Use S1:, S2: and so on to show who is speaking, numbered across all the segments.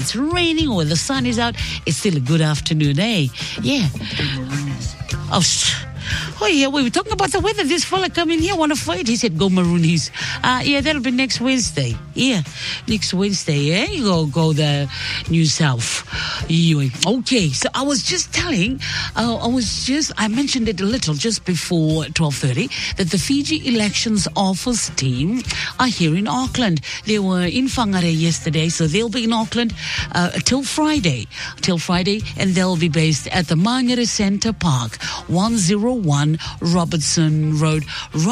S1: it's raining or the sun is out, it's still a good afternoon, eh? Yeah. Oh, yeah, we were talking about the weather. This fella come in here, want to fight. He said, go Maroonies. Yeah, that'll be next Wednesday. Yeah, next Wednesday, eh? You go the New South. Anyway, okay, so I was just telling, I mentioned it a little just before 12:30, that the Fiji Elections Office team are here in Auckland. They were in Whangarei yesterday, so they'll be in Auckland till Friday, and they'll be based at the Mangere Centre Park, 101 Robertson Road,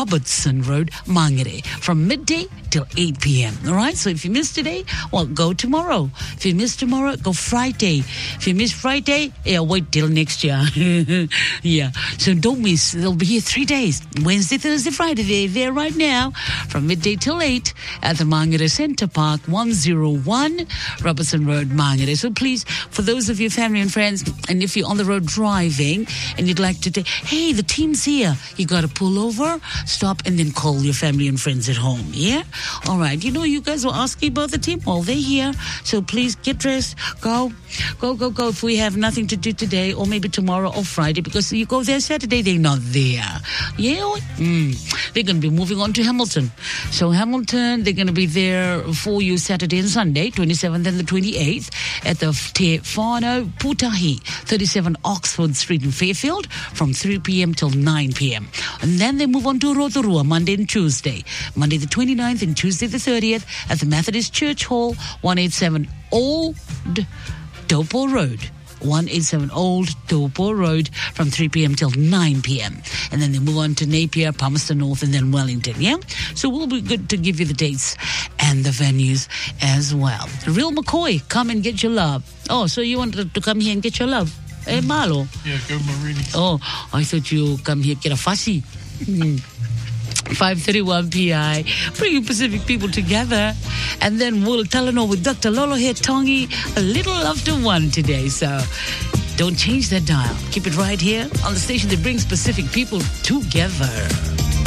S1: Mangere, from midday till 8 p.m. All right, so if you miss today, well, go tomorrow. If you miss tomorrow, go Friday. If you miss Friday, yeah, wait till next year. Yeah, so don't miss. They'll be here 3 days, Wednesday, Thursday, Friday. They're there right now from midday till 8 at the Mangere Centre Park, 101 Robertson Road, Mangere. So please, for those of you family and friends, and if you're on the road driving and you'd like to take, hey, the team's here, you got to pull over, stop, and then call your family and friends at home, yeah? All right, you guys were asking about the team. Well, they're here, so please get dressed, go if we have nothing to do today, or maybe tomorrow or Friday, because you go there Saturday, they're not there. Yeah? They're going to be moving on to Hamilton. So Hamilton, they're going to be there for you Saturday and Sunday, 27th and the 28th, at the Te Whānau Putahi, 37 Oxford Street in Fairfield, from 3 p.m. till 9 p.m. And then they move on to Rotorua, Monday and Tuesday. Monday the 29th and Tuesday the 30th at the Methodist Church Hall, 187 Old Taupo Road. 187 Old Taupo Road from 3 p.m. till 9 p.m. And then they move on to Napier, Palmerston North, and then Wellington, yeah? So we'll be good to give you the dates and the venues as well. Real McCoy, come and get your love. Oh, so you wanted to come here and get your love? Eh, Malo?
S2: Yeah, go Maroonies.
S1: Oh, I thought you come here get a fussy. 5:31 PI, bringing Pacific people together. And then we'll Talanoa with Dr. Lolo Tongi a little after 1 today. So don't change that dial. Keep it right here on the station that brings Pacific people together.